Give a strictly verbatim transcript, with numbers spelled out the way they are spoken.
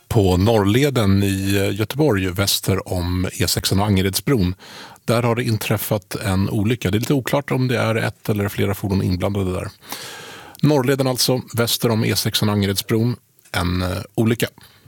På Norrleden i Göteborg väster om E sex och Angeredsbron. Där har det inträffat en olycka. Det är lite oklart om det är ett eller flera fordon inblandade där. Norrleden alltså, väster om E sex och Angeredsbron. En olycka.